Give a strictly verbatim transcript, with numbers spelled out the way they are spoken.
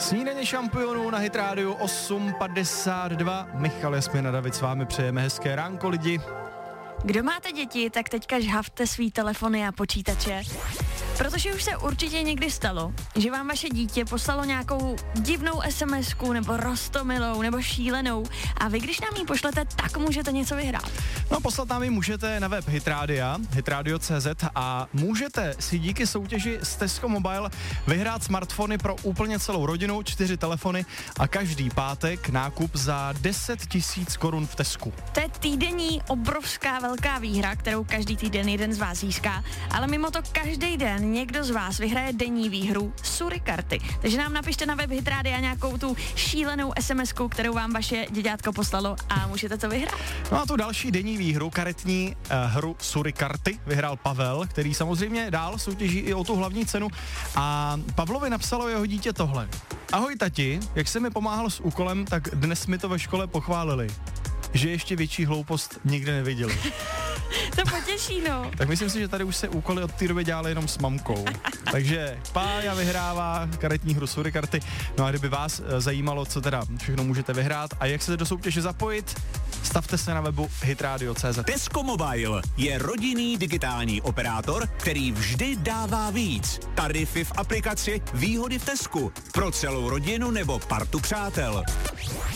Snídaně šampionů na Hit Radio osm padesát dva. Michal, Jasmina, David s vámi přejeme hezké ránko, lidi. Kdo máte děti, tak teďka žhavte svý telefony a počítače. Protože už se určitě někdy stalo, že vám vaše dítě poslalo nějakou divnou SMSku nebo roztomilou nebo šílenou a vy, když nám ji pošlete, tak můžete něco vyhrát. No, poslat nám ji můžete na web Hitradia, hitradio tečka cé zet a můžete si díky soutěži z Tesco Mobile vyhrát smartfony pro úplně celou rodinu, čtyři telefony a každý pátek nákup za deset tisíc korun v Tesku. To je týdenní obrovská velká výhra, kterou každý týden jeden z vás získá, ale mimo to každý den někdo z vás vyhraje denní výhru Surikarty. Takže nám napište na web Hitradia nějakou tu šílenou SMSku, kterou vám vaše děťátko poslalo a můžete to vyhrát. No a tu další denní výhru, karetní uh, hru Surikarty, vyhrál Pavel, který samozřejmě dál soutěží i o tu hlavní cenu a Pavlovi napsalo jeho dítě tohle. Ahoj tati, jak jsi mi pomáhal s úkolem, tak dnes mi to ve škole pochválili, že ještě větší hloupost nikdy neviděli. To potěší, no. Tak myslím si, že tady už se úkoly od té doby dělali jenom s mamkou. Takže Pája vyhrává karetní hru Surikarty. No a kdyby vás zajímalo, co teda všechno můžete vyhrát a jak se do soutěže zapojit, stavte se na webu hitradio tečka cé zet. Tesco Mobile je rodinný digitální operátor, který vždy dává víc. Tarify v aplikaci, výhody v Tesku. Pro celou rodinu nebo partu přátel.